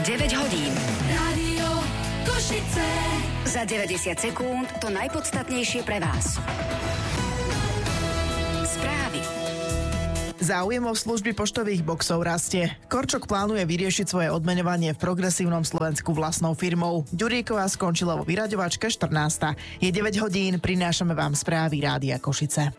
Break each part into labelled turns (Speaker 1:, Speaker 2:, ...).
Speaker 1: 9 hodín.
Speaker 2: Rádio Košice.
Speaker 1: Za 90 sekúnd to najpodstatnejšie pre vás. Správy.
Speaker 3: Záujem o služby poštových boxov rastie. Korčok plánuje vyriešiť svoje odmeňovanie v Progresívnom Slovensku vlastnou firmou. Ďuríková skončila vo vyraďovačke 14. Je 9 hodín, prinášame vám správy Rádia Košice.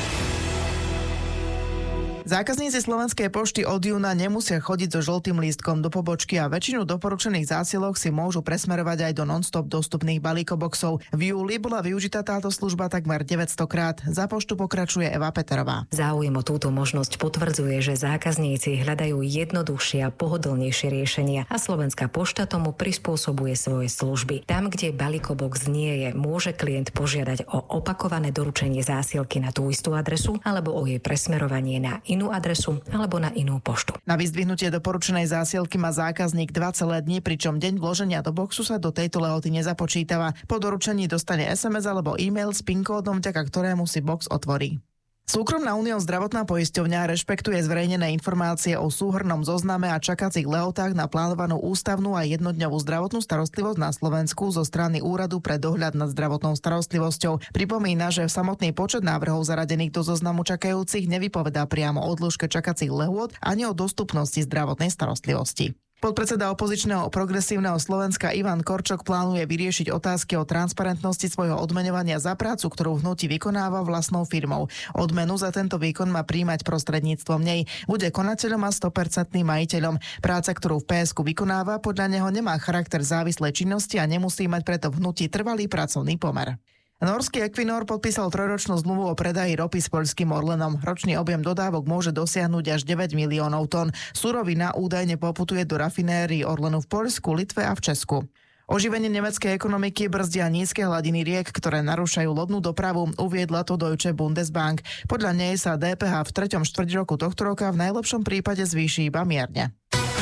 Speaker 3: Zákazníci Slovenskej pošty od júna nemusia chodiť so žltým lístkom do pobočky a väčšinu doporučených zásielok si môžu presmerovať aj do non-stop dostupných balíkoboxov. V júli bola využitá táto služba takmer 900 krát. Za poštu pokračuje Eva Peterová.
Speaker 4: Záujem o túto možnosť potvrdzuje, že zákazníci hľadajú jednoduchšie a pohodlnejšie riešenia a Slovenská pošta tomu prispôsobuje svoje služby. Tam, kde balíkobox nie je, môže klient požiadať o opakované doručenie zásielky na tú istú adresu alebo o jej presmerovanie na inú adresu alebo na inú poštu. Na vyzdvihnutie doporučenej zásielky má zákazník 2 celé dni, pričom deň vloženia do boxu sa do tejto lehoty nezapočítava. Po doručení dostane SMS alebo e-mail s PIN kódom, vďaka ktorému si box otvorí. Súkromná Unión zdravotná poisťovňa rešpektuje zverejnené informácie o súhrnnom zozname a čakacích lehotách na plánovanú ústavnú a jednodňovú zdravotnú starostlivosť na Slovensku zo strany Úradu pre dohľad nad zdravotnou starostlivosťou. Pripomína, že samotný počet návrhov zaradených do zoznamu čakajúcich nevypovedá priamo o dĺžke čakacích lehôt ani o dostupnosti zdravotnej starostlivosti. Podpredseda opozičného Progresívneho Slovenska Ivan Korčok plánuje vyriešiť otázky o transparentnosti svojho odmeňovania za prácu, ktorú v hnutí vykonáva vlastnou firmou. Odmenu za tento výkon má príjmať prostredníctvom nej. Bude konateľom a 100% majiteľom. Práca, ktorú v PSK vykonáva, podľa neho nemá charakter závislej činnosti a nemusí mať preto v hnutí trvalý pracovný pomer. Norský Equinor podpísal 3-ročnú zmluvu o predaji ropy s poľským Orlenom. Ročný objem dodávok môže dosiahnuť až 9 miliónov tón. Surovina údajne poputuje do rafinérií Orlenu v Poľsku, Litve a v Česku. Oživenie nemeckej ekonomiky brzdia nízke hladiny riek, ktoré narúšajú lodnú dopravu, uviedla to Deutsche Bundesbank. Podľa nej sa DPH v 3. štvrťroku tohto roka v najlepšom prípade zvýši iba mierne.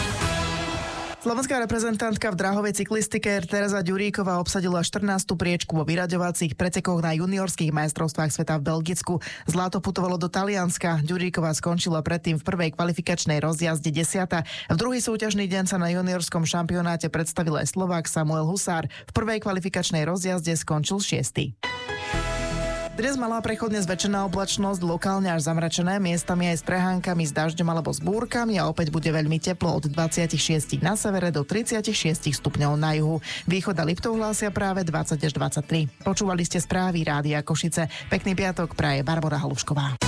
Speaker 4: Slovenská reprezentantka v dráhovej cyklistike Tereza Ďuríková obsadila 14. priečku vo vyraďovacích pretekoch na juniorských majstrovstvách sveta v Belgicku. Zlato putovalo do Talianska. Ďuríková skončila predtým v prvej kvalifikačnej rozjazde 10. V druhý súťažný deň sa na juniorskom šampionáte predstavil aj Slovák Samuel Husár. V prvej kvalifikačnej rozjazde skončil 6. Dnes mala prechodne zväčšená oblačnosť, lokálne až zamračené, miestami aj s prehánkami, s dažďom alebo s búrkami a opäť bude veľmi teplo od 26 na severe do 36 stupňov na juhu. Východ a Liptov hlásia práve 20 až 23. Počúvali ste správy Rádia Košice. Pekný piatok praje Barbora Halušková.